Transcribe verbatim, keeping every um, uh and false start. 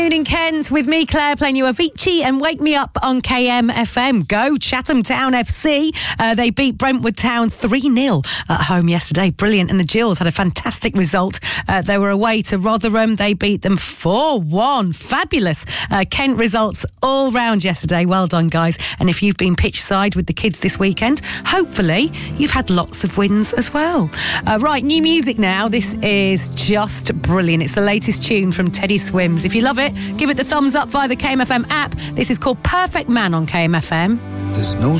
In Kent with me, Claire, playing you Avicii and Wake Me Up on K M F M. Go Chatham Town F C. Uh, they beat Brentwood Town three nil at home yesterday. Brilliant. And the Gills had a fantastic result. Uh, they were away to Rotherham. They beat them four one. Fabulous. Uh, Kent results all round yesterday. Well done, guys. And if you've been pitch side with the kids this weekend, hopefully you've had lots of wins as well. Uh, right, new music now. This is just brilliant. It's the latest tune from Teddy Swims. If you love it, give it the thumbs up via the K M F M app. This is called Perfect Man on K M F M. There's no